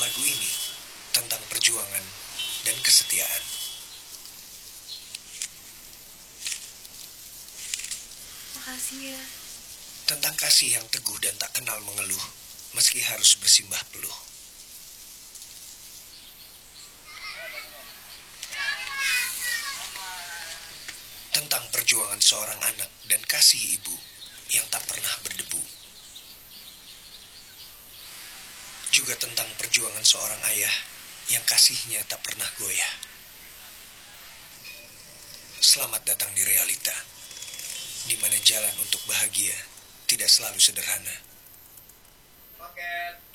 Lagu ini tentang perjuangan dan kesetiaan. Makasih ya. Tentang kasih yang teguh dan tak kenal mengeluh, meski harus bersimbah peluh. Tentang perjuangan seorang anak dan kasih ibu yang tak pernah berdebu. Juga tentang perjuangan seorang ayah yang kasihnya tak pernah goyah. Selamat datang di realita, di mana jalan untuk bahagia tidak selalu sederhana. Paket.